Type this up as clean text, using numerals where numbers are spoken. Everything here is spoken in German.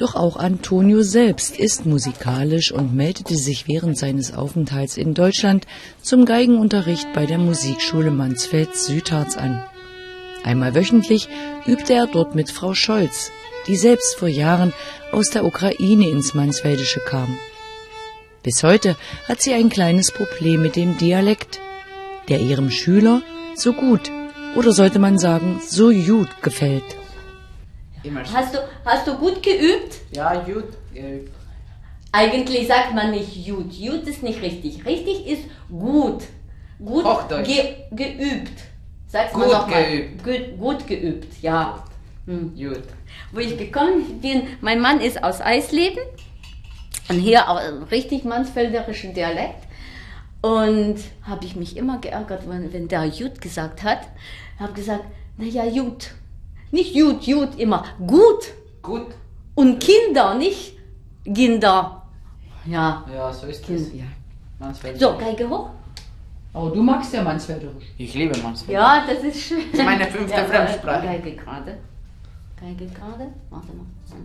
Doch auch Antonio selbst ist musikalisch und meldete sich während seines Aufenthalts in Deutschland zum Geigenunterricht bei der Musikschule Mansfeld-Südharz an. Einmal wöchentlich übte er dort mit Frau Scholz, die selbst vor Jahren aus der Ukraine ins Mansfeldische kam. Bis heute hat sie ein kleines Problem mit dem Dialekt, der ihrem Schüler so gut, oder sollte man sagen, so gut gefällt. Hast du gut geübt? Ja, gut geübt. Eigentlich sagt man nicht gut. Gut ist nicht richtig. Richtig ist gut. Gut geübt. Sag's mal nochmal. Gut geübt, ja. Gut. Wo ich gekommen bin, mein Mann ist aus Eisleben und hier auch richtig mansfelderischen Dialekt. Und habe ich mich immer geärgert, wenn der Jut gesagt hat. Habe gesagt, naja, Jut. Nicht Jut, Jut immer. Gut. Gut. Und Kinder, nicht Kinder. Ja. Ja, so ist Kinder, es. ja. Mansfeld. So, Geige hoch. Oh, du magst ja Mansfelderisch. Ich liebe Mansfeld. Ja, das ist schön. Das ist meine 5. Fremdsprache. Geige gerade. Geige gerade. Warte mal.